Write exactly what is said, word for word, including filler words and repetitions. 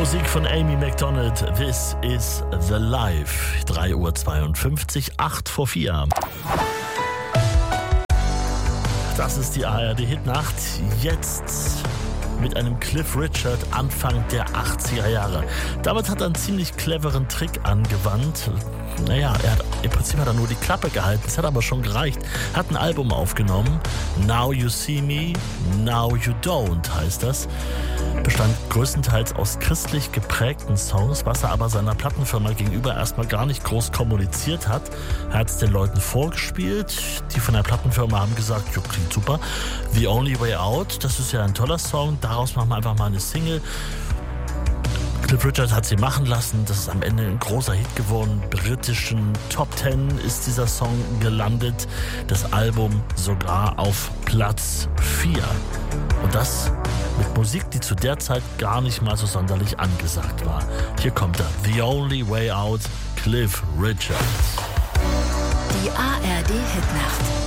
Musik von Amy Macdonald, This is the Life. drei Uhr zweiundfünfzig, acht vor vier. Das ist die A R D-Hitnacht. Jetzt mit einem Cliff Richard Anfang der achtziger Jahre. Damit hat er einen ziemlich cleveren Trick angewandt. Naja, er hat, im Prinzip hat er nur die Klappe gehalten. Es hat aber schon gereicht. Hat ein Album aufgenommen. Now You See Me, Now You Don't heißt das. Bestand größtenteils aus christlich geprägten Songs, was er aber seiner Plattenfirma gegenüber erstmal gar nicht groß kommuniziert hat. Er hat es den Leuten vorgespielt. Die von der Plattenfirma haben gesagt, jo, klingt super. The Only Way Out, das ist ja ein toller Song. Daraus machen wir einfach mal eine Single. Cliff Richard hat sie machen lassen, das ist am Ende ein großer Hit geworden. Britischen Top Ten ist dieser Song gelandet, das Album sogar auf Platz vier. Und das mit Musik, die zu der Zeit gar nicht mal so sonderlich angesagt war. Hier kommt er, The Only Way Out, Cliff Richard. Die A R D-Hitnacht.